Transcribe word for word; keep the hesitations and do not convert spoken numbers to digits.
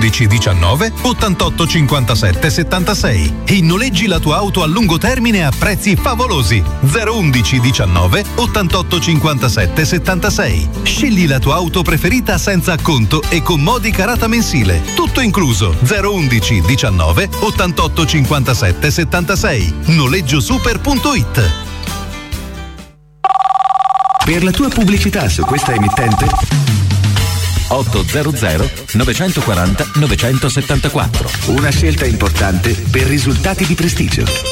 undici diciannove ottantotto cinquantasette settantasei e noleggi la tua auto a lungo termine a prezzi favolosi. zero undici diciannove ottantotto cinquantasette settantasei. Scegli la tua auto preferita senza acconto e con modica rata mensile. Tutto incluso. zero undici diciannove ottantotto cinquantasette settantasei. noleggiosuper punto it. Per la tua pubblicità su questa emittente ottocento novecentoquaranta novecentosettantaquattro. Una scelta importante per risultati di prestigio.